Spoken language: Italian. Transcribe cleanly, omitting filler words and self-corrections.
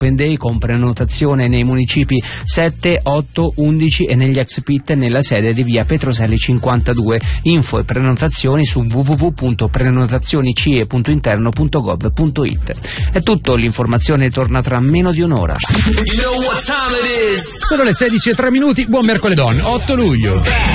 Open Day con prenotazione nei municipi 7, 8, 11 e negli ex pit nella sede di via Petroselli 52. Info e prenotazioni su www.prenotazionicie.interno.gov.it. È tutto, l'informazione torna tra meno di un'ora. Sono le 16:03, buon mercoledì, 8 luglio.